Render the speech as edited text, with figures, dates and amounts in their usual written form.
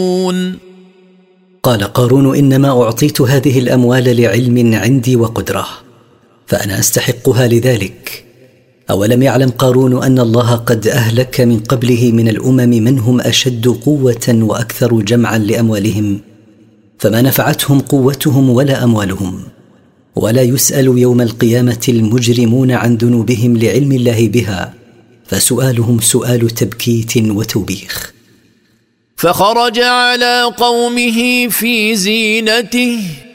قال قارون: إنما أعطيت هذه الأموال لعلم عندي وقدرة، فأنا أستحقها لذلك. أولم يعلم قارون أن الله قد أهلك من قبله من الأمم من هم أشد قوة وأكثر جمعا لأموالهم، فما نفعتهم قوتهم ولا أموالهم، ولا يسأل يوم القيامة المجرمون عن ذنوبهم لعلم الله بها، فسؤالهم سؤال تبكيت وتوبيخ. فخرج على قومه في زينته